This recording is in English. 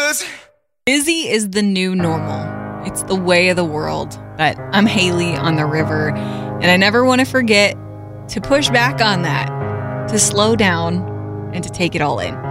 Cause Busy is the new normal. It's the way of the world. But I'm Haley on the river, and I never want to forget to push back on that, to slow down, and to take it all in.